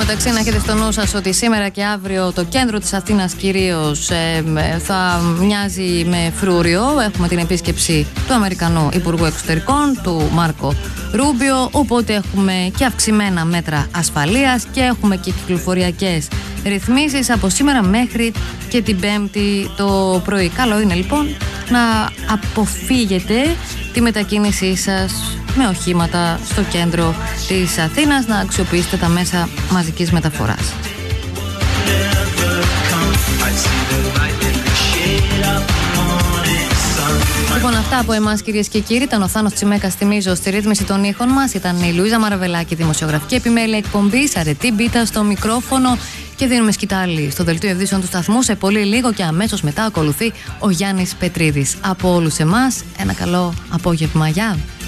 μεταξύ, να έχετε στο νου σας ότι σήμερα και αύριο το κέντρο της Αθήνας κυρίως θα μοιάζει με φρούριο. Έχουμε την επίσκεψη του Αμερικανού Υπουργού Εξωτερικών, του Μάρκο Ρούμπιο, οπότε έχουμε και αυξημένα μέτρα ασφαλείας και έχουμε και κυκλοφοριακές ρυθμίσεις από σήμερα μέχρι και την Πέμπτη το πρωί. Καλό είναι λοιπόν να αποφύγετε τη μετακίνησή σας με οχήματα στο κέντρο της Αθήνας, να αξιοποιήσετε τα μέσα μαζικής μεταφοράς. Λοιπόν, αυτά από εμάς, κυρίες και κύριοι. Ήταν ο Θάνος Τσιμέκας, θυμίζω, στη ρύθμιση των ήχων μας. Ήταν η Λουίζα Μαραβελάκη, δημοσιογραφική επιμέλεια εκπομπής, Αρετή Μπίτα στο μικρόφωνο. Και δίνουμε σκητάλη στο δελτίο ειδήσεων του σταθμού σε πολύ λίγο και αμέσως μετά ακολουθεί ο Γιάννης Πετρίδης. Από όλους εμάς, ένα καλό απόγευμα. Γεια!